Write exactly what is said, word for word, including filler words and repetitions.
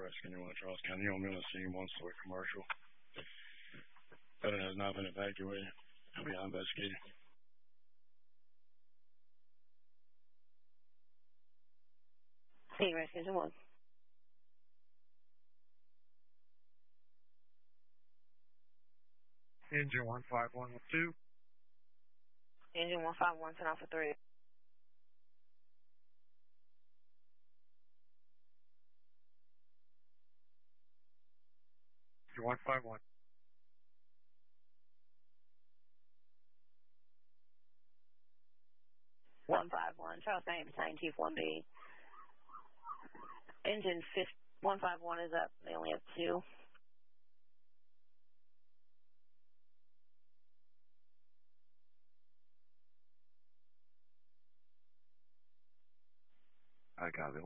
Rescue one, Charles County. You're on Millen Scene one story commercial. But it has not been evacuated. We are investigating. Hey, Rescue one. Engine one five one with two. Engine one five one, ten off for three. one five one. one five one, Charles County, Battalion Chief one B. Engine one five one is up. They only have two. I got it.